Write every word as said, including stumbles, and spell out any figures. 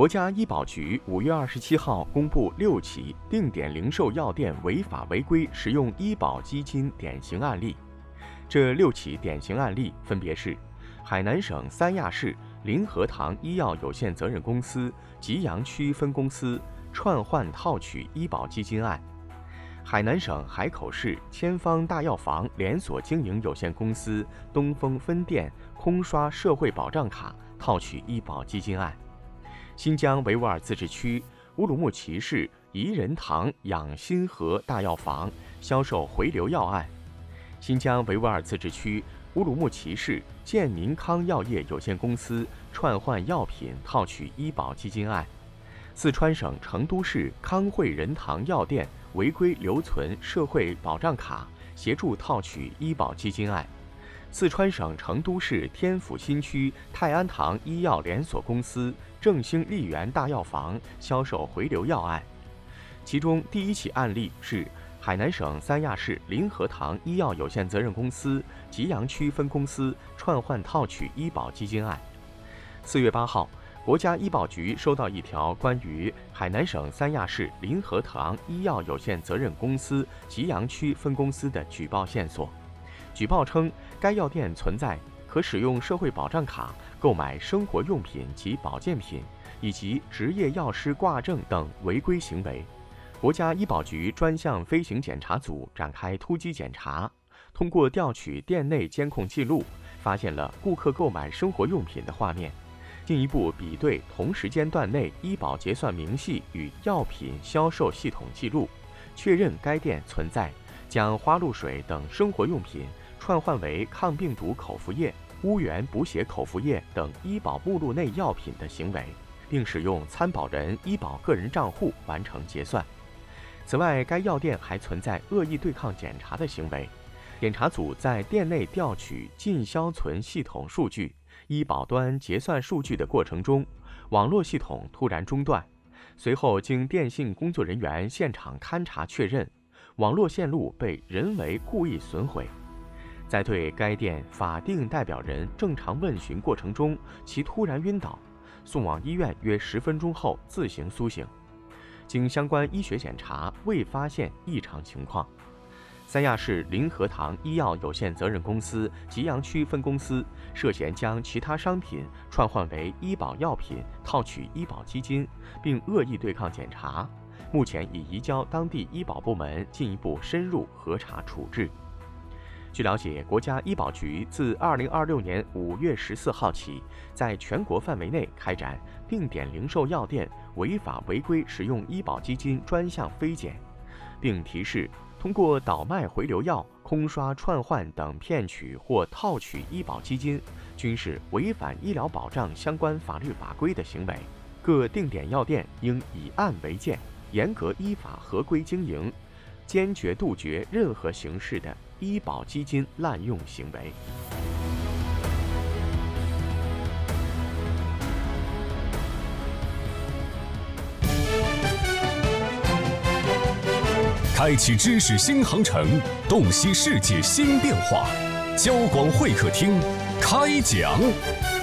国家医保局五月二十七号公布六起定点零售药店违法违规使用医保基金典型案例。这六起典型案例分别是海南省三亚市林和堂医药有限责任公司吉阳区分公司串换套取医保基金案，海南省海口市千方大药房连锁经营有限公司东风分店空刷社会保障卡套取医保基金案，新疆维吾尔自治区乌鲁木齐市怡仁堂养心和大药房销售回流药案，新疆维吾尔自治区乌鲁木齐市健民康药业有限公司串换药品套取医保基金案，四川省成都市康汇仁堂药店违规留存社会保障卡，协助套取医保基金案，四川省成都市天府新区泰安堂医药连锁公司正兴丽源大药房销售回流药案。其中第一起案例是海南省三亚市林和堂医药有限责任公司吉阳区分公司串换套取医保基金案。四月八号，国家医保局收到一条关于海南省三亚市林和堂医药有限责任公司吉阳区分公司的举报线索。举报称，该药店存在可使用社会保障卡购买生活用品及保健品，以及执业药师挂证等违规行为。国家医保局专项飞行检查组展开突击检查，通过调取店内监控记录，发现了顾客购买生活用品的画面，进一步比对同时间段内医保结算明细与药品销售系统记录，确认该店存在将花露水等生活用品串换为抗病毒口服液、乌源补血口服液等医保目录内药品的行为，并使用参保人医保个人账户完成结算。此外，该药店还存在恶意对抗检查的行为。检查组在店内调取进销存系统数据、医保端结算数据的过程中，网络系统突然中断，随后经电信工作人员现场勘查确认，网络线路被人为故意损毁。在对该店法定代表人正常问询过程中，其突然晕倒，送往医院约十分钟后自行苏醒。经相关医学检查，未发现异常情况。三亚市林和堂医药有限责任公司吉阳区分公司涉嫌将其他商品串换为医保药品套取医保基金，并恶意对抗检查，目前已移交当地医保部门进一步深入核查处置。据了解，国家医保局自二零二六年五月十四号起，在全国范围内开展定点零售药店违法违规使用医保基金专项飞检，并提示通过倒卖回流药、空刷串换等骗取或套取医保基金，均是违反医疗保障相关法律法规的行为。各定点药店应以案为鉴，严格依法合规经营，坚决杜绝任何形式的医保基金滥用行为。 开启知识新航程，洞悉世界新变化。交广会客厅开讲。